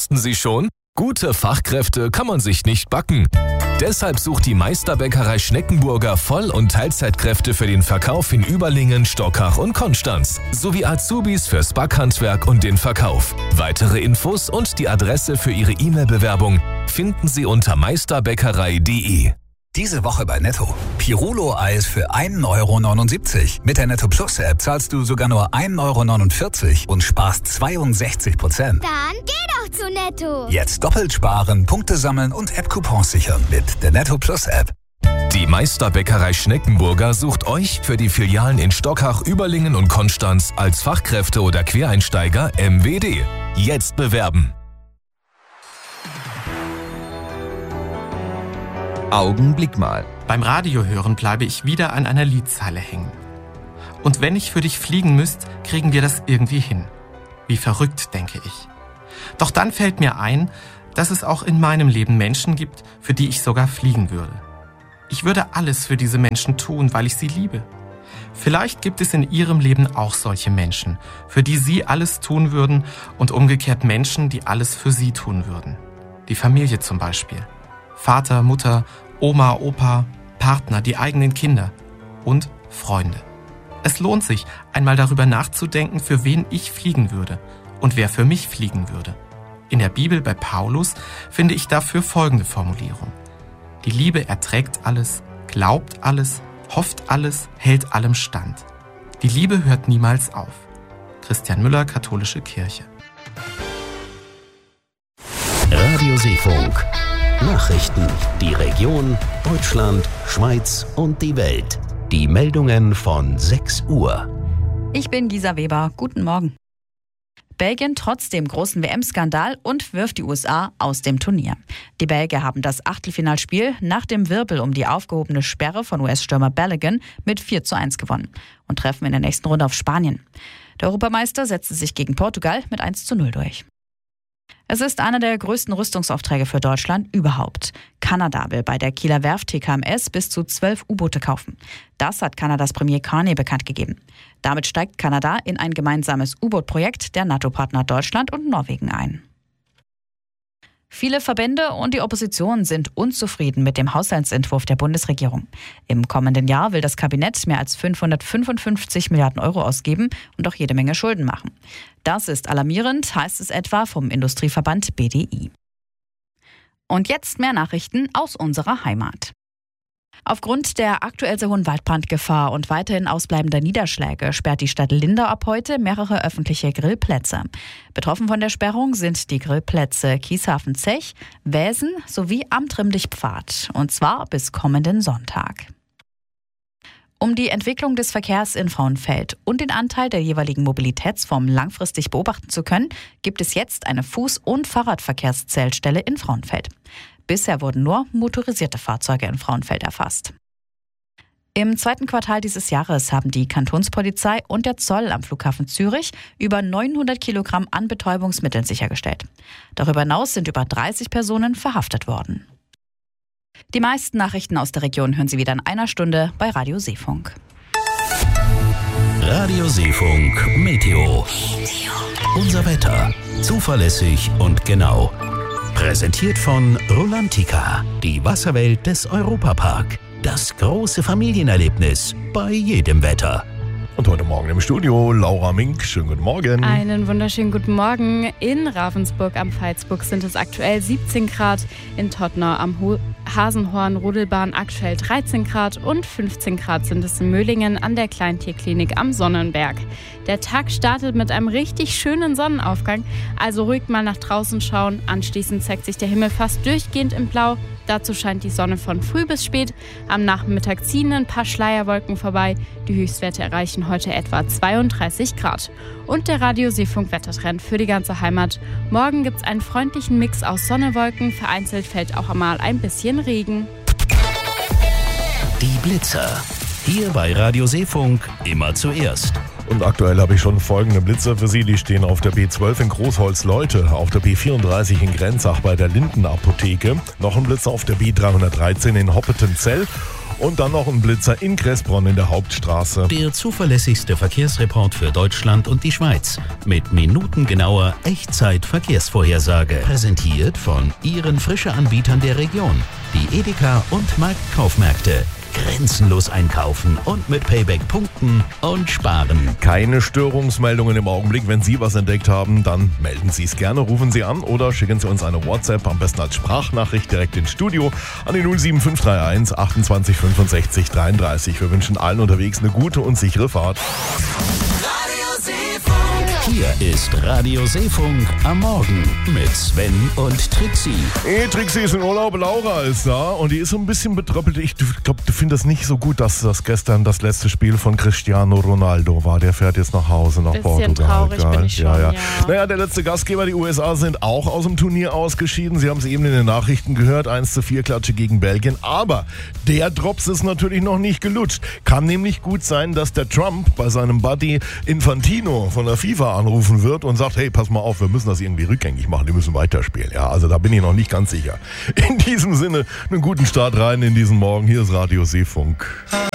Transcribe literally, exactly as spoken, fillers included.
Wussten Sie schon? Gute Fachkräfte kann man sich nicht backen. Deshalb sucht die Meisterbäckerei Schneckenburger Voll- und Teilzeitkräfte für den Verkauf in Überlingen, Stockach und Konstanz sowie Azubis fürs Backhandwerk und den Verkauf. Weitere Infos und die Adresse für Ihre E-Mail-Bewerbung finden Sie unter meisterbäckerei punkt de. Diese Woche bei Netto. Pirulo-Eis für ein Euro neunundsiebzig. Mit der Netto Plus App zahlst du sogar nur ein Euro neunundvierzig und sparst zweiundsechzig Prozent. Dann geh doch zu Netto. Jetzt doppelt sparen, Punkte sammeln und App-Coupons sichern mit der Netto Plus App. Die Meisterbäckerei Schneckenburger sucht euch für die Filialen in Stockach, Überlingen und Konstanz als Fachkräfte oder Quereinsteiger M W D. Jetzt bewerben. Augenblick mal. Beim Radiohören bleibe ich wieder an einer Liedzeile hängen. Und wenn ich für dich fliegen müsst, kriegen wir das irgendwie hin. Wie verrückt, denke ich. Doch dann fällt mir ein, dass es auch in meinem Leben Menschen gibt, für die ich sogar fliegen würde. Ich würde alles für diese Menschen tun, weil ich sie liebe. Vielleicht gibt es in ihrem Leben auch solche Menschen, für die sie alles tun würden und umgekehrt Menschen, die alles für sie tun würden. Die Familie zum Beispiel. Vater, Mutter, Oma, Opa, Partner, die eigenen Kinder und Freunde. Es lohnt sich, einmal darüber nachzudenken, für wen ich fliegen würde und wer für mich fliegen würde. In der Bibel bei Paulus finde ich dafür folgende Formulierung. Die Liebe erträgt alles, glaubt alles, hofft alles, hält allem stand. Die Liebe hört niemals auf. Christian Müller, Katholische Kirche. Radio Seefunk. Nachrichten, die Region, Deutschland, Schweiz und die Welt. Die Meldungen von sechs Uhr. Ich bin Gisa Weber. Guten Morgen. Belgien trotz dem großen W M-Skandal und wirft die U S A aus dem Turnier. Die Belgier haben das Achtelfinalspiel nach dem Wirbel um die aufgehobene Sperre von U S-Stürmer Balogun mit vier zu eins gewonnen und treffen in der nächsten Runde auf Spanien. Der Europameister setzte sich gegen Portugal mit eins zu null durch. Es ist einer der größten Rüstungsaufträge für Deutschland überhaupt. Kanada will bei der Kieler Werft T K M S bis zu zwölf U-Boote kaufen. Das hat Kanadas Premier Carney bekannt gegeben. Damit steigt Kanada in ein gemeinsames U-Boot-Projekt der NATO-Partner Deutschland und Norwegen ein. Viele Verbände und die Opposition sind unzufrieden mit dem Haushaltsentwurf der Bundesregierung. Im kommenden Jahr will das Kabinett mehr als fünfhundertfünfundfünfzig Milliarden Euro ausgeben und auch jede Menge Schulden machen. Das ist alarmierend, heißt es etwa vom Industrieverband B D I. Und jetzt mehr Nachrichten aus unserer Heimat. Aufgrund der aktuell sehr hohen Waldbrandgefahr und weiterhin ausbleibender Niederschläge sperrt die Stadt Lindau ab heute mehrere öffentliche Grillplätze. Betroffen von der Sperrung sind die Grillplätze Kieshafen-Zech, Wäsen sowie am Trimmdichtpfad, und zwar bis kommenden Sonntag. Um die Entwicklung des Verkehrs in Frauenfeld und den Anteil der jeweiligen Mobilitätsformen langfristig beobachten zu können, gibt es jetzt eine Fuß- und Fahrradverkehrszählstelle in Frauenfeld. Bisher wurden nur motorisierte Fahrzeuge in Frauenfeld erfasst. Im zweiten Quartal dieses Jahres haben die Kantonspolizei und der Zoll am Flughafen Zürich über neunhundert Kilogramm an Betäubungsmitteln sichergestellt. Darüber hinaus sind über dreißig Personen verhaftet worden. Die meisten Nachrichten aus der Region hören Sie wieder in einer Stunde bei Radio Seefunk. Radio Seefunk Meteo. Unser Wetter. Zuverlässig und genau. Präsentiert von Rulantica, die Wasserwelt des Europapark. Das große Familienerlebnis bei jedem Wetter. Und heute Morgen im Studio Laura Mink. Schönen guten Morgen. Einen wunderschönen guten Morgen. In Ravensburg am Veitsburg sind es aktuell siebzehn Grad, in Tottnau am Ho- Hasenhorn-Rodelbahn aktuell dreizehn Grad und fünfzehn Grad sind es in Möhlingen an der Kleintierklinik am Sonnenberg. Der Tag startet mit einem richtig schönen Sonnenaufgang, also ruhig mal nach draußen schauen. Anschließend zeigt sich der Himmel fast durchgehend in Blau. Dazu scheint die Sonne von früh bis spät. Am Nachmittag ziehen ein paar Schleierwolken vorbei. Die Höchstwerte erreichen heute etwa zweiunddreißig Grad. Und der Radio Seefunk Wettertrend für die ganze Heimat. Morgen gibt es einen freundlichen Mix aus Sonne, Wolken. Vereinzelt fällt auch einmal ein bisschen Regen. Die Blitzer. Hier bei Radio Seefunk immer zuerst. Und aktuell habe ich schon folgende Blitzer für Sie. Die stehen auf der B zwölf in Großholz-Leute, auf der B vierunddreißig in Grenzach bei der Lindenapotheke. Noch ein Blitzer auf der B dreihundertdreizehn in Hoppetenzell. Und dann noch ein Blitzer in Kressbronn in der Hauptstraße. Der zuverlässigste Verkehrsreport für Deutschland und die Schweiz. Mit minutengenauer Echtzeit-Verkehrsvorhersage. Präsentiert von Ihren Frische-Anbietern der Region. Die Edeka und Marktkaufmärkte. Grenzenlos einkaufen und mit Payback punkten und sparen. Keine Störungsmeldungen im Augenblick. Wenn Sie was entdeckt haben, dann melden Sie es gerne. Rufen Sie an oder schicken Sie uns eine WhatsApp, am besten als Sprachnachricht direkt ins Studio an die null sieben fünf drei eins achtundzwanzig fünfundsechzig dreiunddreißig. Wir wünschen allen unterwegs eine gute und sichere Fahrt. Hier ist Radio Seefunk am Morgen mit Sven und Trixie. Hey, Trixie ist in Urlaub, Laura ist da und die ist so ein bisschen betröppelt. Ich glaube, du findest nicht so gut, dass das gestern das letzte Spiel von Cristiano Ronaldo war. Der fährt jetzt nach Hause, nach Bisschen Portugal. Traurig bin ich schon, ja, ja. ja. Naja, der letzte Gastgeber, die U S A, sind auch aus dem Turnier ausgeschieden. Sie haben es eben in den Nachrichten gehört, eins zu vier Klatsche gegen Belgien. Aber der Drops ist natürlich noch nicht gelutscht. Kann nämlich gut sein, dass der Trump bei seinem Buddy Infantino von der FIFA anrufen wird und sagt, hey, pass mal auf, wir müssen das irgendwie rückgängig machen, die müssen weiterspielen. Ja, also da bin ich noch nicht ganz sicher. In diesem Sinne, einen guten Start rein in diesen Morgen. Hier ist Radio Seefunk.